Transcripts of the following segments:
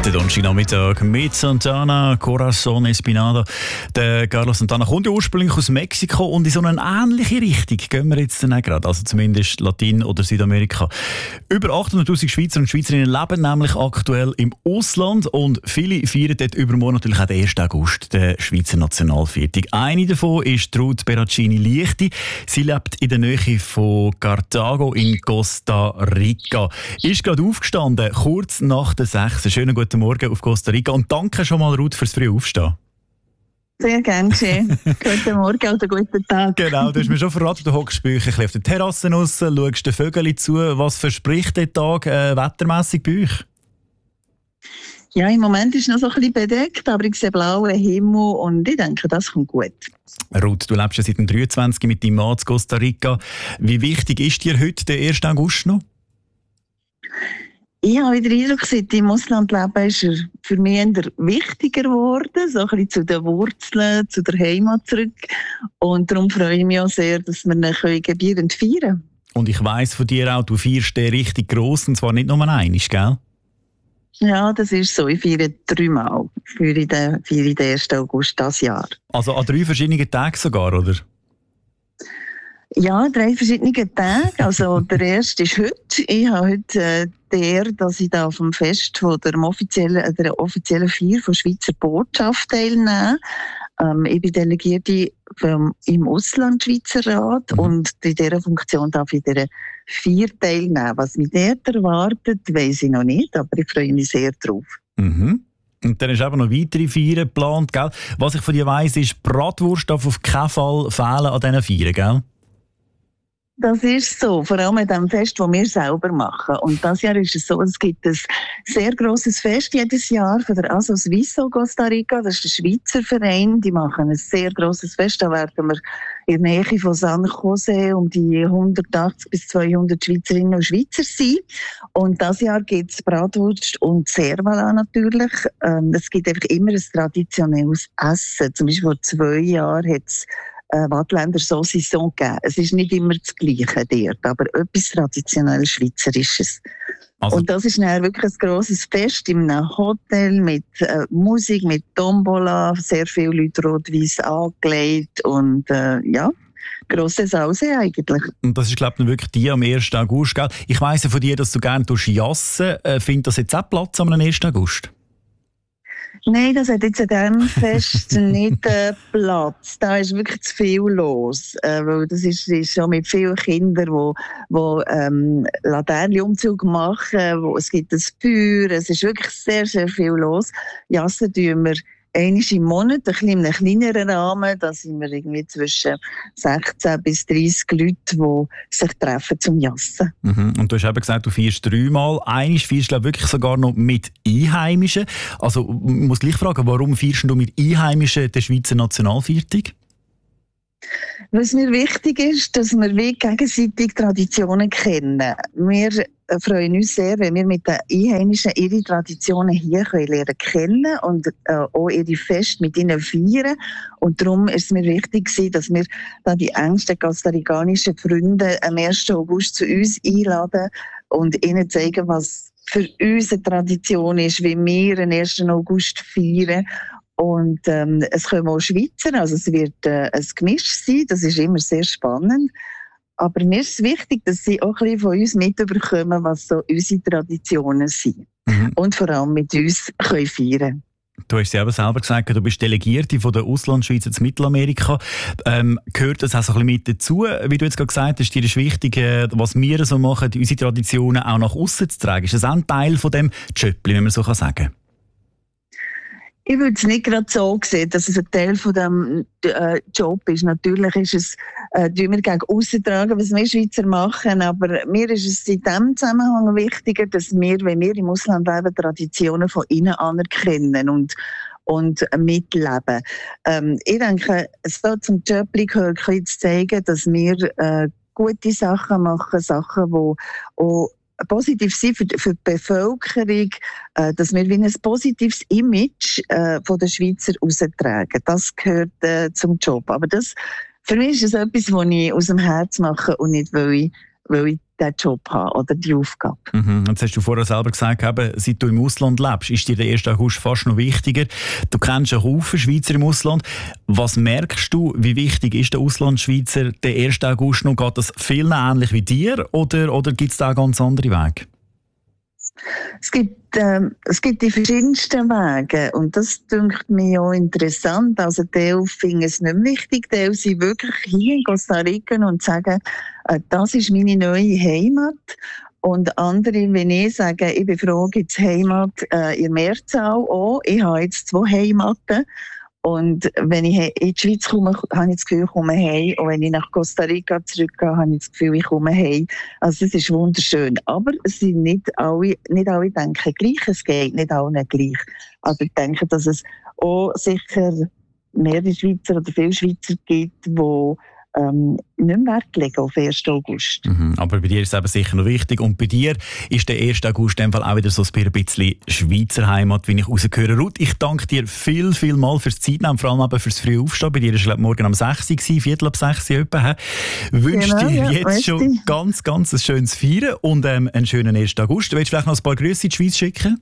Der Donnerstagnachmittag mit Santana, Corazon Espinado. Der Carlos Santana kommt ja ursprünglich aus Mexiko und in so eine ähnliche Richtung gehen wir jetzt dann auch gerade, also zumindest Latin- oder Südamerika. Über 800'000 Schweizer und Schweizerinnen leben nämlich aktuell im Ausland und viele feiern dort übermorgen natürlich auch den 1. August, den Schweizer Nationalviertag. Eine davon ist Ruth Beracini-Liechti. Sie lebt in der Nähe von Cartago in Costa Rica. Ist gerade aufgestanden, kurz nach der 6. Schönen guten Morgen auf Costa Rica und danke schon mal, Ruth, fürs frühe Aufstehen. Sehr gerne geschehen. Guten Morgen oder guten Tag. Genau, du hast mir schon verraten, du hockst bei euch ein bisschen auf der Terrasse raus, schaust den Vögeln zu. Was verspricht der Tag wettermässig bei euch? Ja, im Moment ist es noch so ein bisschen bedeckt, aber ich sehe blauen Himmel und ich denke, das kommt gut. Ruth, du lebst ja seit dem 23 mit deinem Mann in Costa Rica. Wie wichtig ist dir heute der 1. August noch? Ich habe den Eindruck, seit ich im Ausland lebe, ist er für mich eher wichtiger geworden, so ein bisschen zu den Wurzeln, zu der Heimat zurück. Und darum freue ich mich auch sehr, dass wir ihn gebührend feiern können. Und ich weiss von dir auch, du feierst den richtig gross, und zwar nicht nur einmal, gell? Ja, das ist so. Ich feiere 3-mal. Feiere den 1. August dieses Jahr. Also an 3 verschiedenen Tagen sogar, oder? Ja, 3 verschiedene Tage. Also der erste ist heute. Ich habe heute die Ehre, dass ich da auf dem Fest von der offiziellen Feier von Schweizer Botschaft teilnehme. Ich bin Delegierte im Ausland-Schweizerrat und in dieser Funktion darf ich in dieser Feier teilnehmen. Was mich dort erwartet, weiss ich noch nicht, aber ich freue mich sehr drauf. Mhm. Und dann ist eben noch weitere Feiern geplant, gell? Was ich von dir weiss, ist, Bratwurst darf auf keinen Fall fehlen an diesen Feiern, gell? Das ist so, vor allem mit dem Fest, das wir selber machen. Und dieses Jahr ist es so, es gibt ein sehr grosses Fest jedes Jahr von der Aso Suizo Costa Rica. Das ist der Schweizer Verein. Die machen ein sehr grosses Fest. Da werden wir in der Nähe von San Jose um die 180 bis 200 Schweizerinnen und Schweizer sein. Und dieses Jahr gibt es Bratwurst und Servala natürlich. Es gibt einfach immer ein traditionelles Essen. Zum Beispiel vor 2 Jahren hat es Wattländer Saucisson gegeben. Es ist nicht immer das Gleiche dort, aber etwas traditionell Schweizerisches. Also, und das ist dann wirklich ein grosses Fest in einem Hotel mit Musik, mit Tombola, sehr viele Leute rot-weiss angelegt und ja, grosse Sause eigentlich. Und das ist, glaube ich, wirklich die am 1. August, gell? Ich weiss ja von dir, dass du gerne jassen. Findet das jetzt auch Platz am 1. August? Nein, das hat jetzt an diesem Fest nicht Platz. Da ist wirklich zu viel los. Weil das ist schon mit vielen Kindern, die Laternenumzug machen. Es gibt ein Feuer. Es ist wirklich sehr, sehr viel los. Jassen tun wir einmal im Monat, ein bisschen in einem kleineren Rahmen. Da sind wir irgendwie zwischen 16 bis 30 Leute, die sich treffen zum Jassen. Mhm. Und du hast eben gesagt, du feierst 3-mal. Einmal feierst du, glaube ich, wirklich sogar noch mit Einheimischen. Also, ich muss gleich fragen, warum feierst du mit Einheimischen den Schweizer Nationalviertag? Was mir wichtig ist, dass wir gegenseitig Traditionen kennen. Wir freuen uns sehr, wenn wir mit den Einheimischen ihre Traditionen hier lernen kennen und auch ihre Feste mit ihnen feiern. Und darum ist es mir wichtig, dass wir dann die engsten costaricanischen Freunde am 1. August zu uns einladen und ihnen zeigen, was für uns eine Tradition ist, wie wir den 1. August feiern. Und es kommen auch Schweizer, also es wird ein Gemisch sein, das ist immer sehr spannend. Aber mir ist es wichtig, dass sie auch ein bisschen von uns mitbekommen, was so unsere Traditionen sind. Mhm. Und vor allem mit uns können feiern. Du hast ja eben selber gesagt, du bist Delegierte von der Auslandschweiz in Mittelamerika. Gehört das auch so ein bisschen mit dazu? Wie du jetzt gerade gesagt hast, dir ist wichtig, was wir so machen, unsere Traditionen auch nach aussen zu tragen. Ist das auch ein Teil von dem Jöppli, wenn man so sagen kann? Ich würde es nicht gerade so sehen, dass es ein Teil von dem Job ist. Natürlich ist es, tun wir gegen aussen tragen, was wir Schweizer machen, aber mir ist es in diesem Zusammenhang wichtiger, dass wir, wenn wir im Ausland leben, Traditionen von innen anerkennen und mitleben. Ich denke, es da zum Job gehört, zu zeigen, dass wir gute Sachen machen, Sachen, die auch positiv sein für die Bevölkerung, dass wir wie ein positives Image von den Schweizer raustragen. Das gehört zum Job. Aber für mich ist es etwas, was ich aus dem Herz mache und nicht, weil weil ich diesen Job habe oder die Aufgabe. Jetzt hast du vorher selber gesagt, seit du im Ausland lebst, ist dir der 1. August fast noch wichtiger. Du kennst einen Haufen Schweizer im Ausland. Was merkst du, wie wichtig ist der Auslandschweizer der 1. August noch? Geht das vielen ähnlich wie dir oder gibt es da ganz andere Wege? Es gibt die verschiedensten Wege und das dünkt mir auch interessant. Also Teil finden es nicht wichtig, Teil sind wirklich hier in Costa Rica und sagen, das ist meine neue Heimat. Und andere, wenn ich sage, ich bin froh, gibt es Heimat in Mehrzahl auch. Ich habe jetzt 2 Heimaten. Und wenn ich in die Schweiz komme, habe ich das Gefühl, ich komme heim. Und wenn ich nach Costa Rica zurückgehe, habe ich das Gefühl, ich komme heim. Also es ist wunderschön. Aber es sind nicht alle denken gleich. Es geht nicht allen gleich. Also ich denke, dass es auch sicher mehrere Schweizer oder viele Schweizer gibt, die nicht mehr Wert legen auf 1. August. Aber bei dir ist es eben sicher noch wichtig. Und bei dir ist der 1. August in dem Fall auch wieder so ein bisschen Schweizer Heimat, wie ich rausgehöre. Ruth, ich danke dir viel mal fürs Zeitnehmen, vor allem eben fürs frühe Aufstehen. Bei dir war es morgen um 6 Uhr, 5:45 etwa. Wünsche dir jetzt schon ganz ein schönes Feiern und einen schönen 1. August. Willst du vielleicht noch ein paar Grüße in die Schweiz schicken?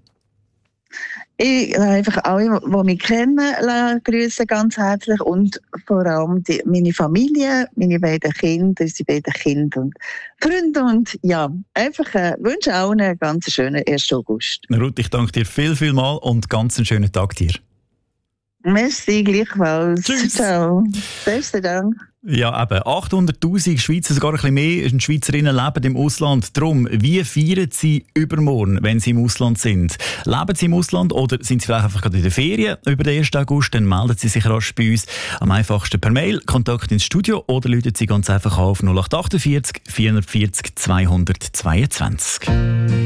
Ich einfach alle, die mich kennen, grüßen ganz herzlich und vor allem meine Familie, meine beiden Kinder, unsere beiden Kinder und Freunde und ja, einfach wünsche allen einen ganz schönen 1. August. Ruth, ich danke dir viel mal und ganz einen schönen Tag dir. Merci, gleichfalls. Tschüss. Ciao. Besten Dank. Ja, eben. 800'000 Schweizer, sogar ein bisschen mehr Schweizerinnen leben im Ausland. Darum, wie feiern sie übermorgen, wenn sie im Ausland sind? Leben sie im Ausland oder sind sie vielleicht einfach gerade in der Ferien über den 1. August? Dann melden sie sich rasch bei uns. Am einfachsten per Mail, Kontakt ins Studio oder rufen sie ganz einfach auf 0848 440 222.